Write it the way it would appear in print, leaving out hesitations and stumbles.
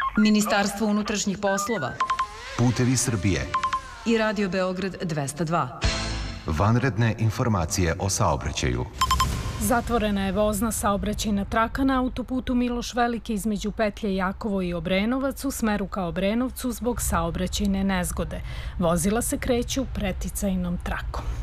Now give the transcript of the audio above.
Ministarstvo unutrašnjih poslova, Putevi Srbije i Radio Beograd 202. Vanredne informacije o saobraćaju. Zatvorena je vozna saobraćajna traka na autoputu Miloš Veliki između petlje Jakovo i Obrenovac u smeru ka Obrenovcu zbog saobraćajne nezgode. Vozila se kreću preticajnom trakom.